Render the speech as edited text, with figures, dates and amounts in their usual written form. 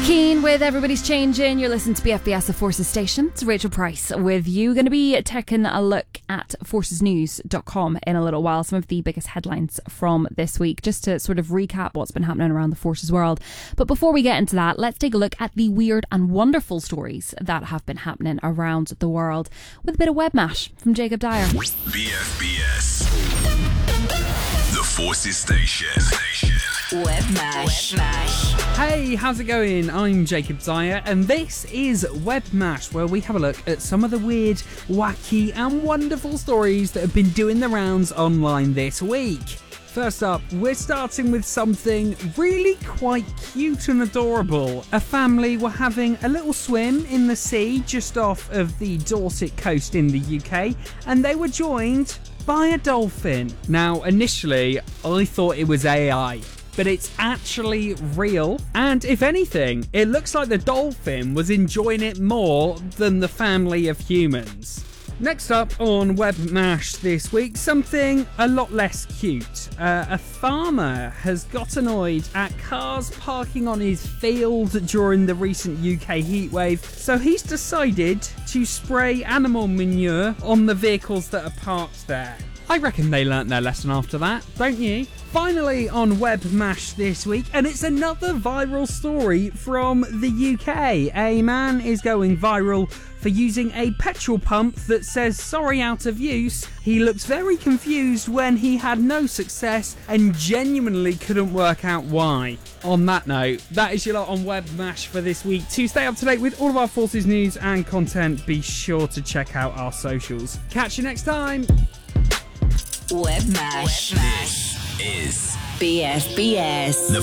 Keane with Everybody's Changing. You're listening to BFBS, the Forces Station. It's Rachel Price with you. Going to be taking a look at forcesnews.com in a little while. Some of the biggest headlines from this week, just to sort of recap what's been happening around the Forces world. But before we get into that, let's take a look at the weird and wonderful stories that have been happening around the world with a bit of web mash from Jacob Dyer. BFBS, the Forces Station. Web Mash. Hey, how's it going? I'm Jacob Dyer, and this is Web Mash, where we have a look at some of the weird, wacky, and wonderful stories that have been doing the rounds online this week. First up, we're starting with something really quite cute and adorable. A family were having a little swim in the sea just off of the Dorset coast in the UK, and they were joined by a dolphin. Now, initially, I thought it was AI. But it's actually real, and if anything, it looks like the dolphin was enjoying it more than the family of humans. Next up on Web Mash this week, something a lot less cute. A farmer has got annoyed at cars parking on his field during the recent UK heatwave, so he's decided to spray animal manure on the vehicles that are parked there. I reckon they learnt their lesson after that, don't you? Finally on Web Mash this week, and it's another viral story from the UK. A man is going viral for using a petrol pump that says sorry out of use. He looks very confused when he had no success and genuinely couldn't work out why. On that note, that is your lot on Web Mash for this week. To stay up to date with all of our Forces news and content, be sure to check out our socials. Catch you next time. Web Mash. This is BFBS.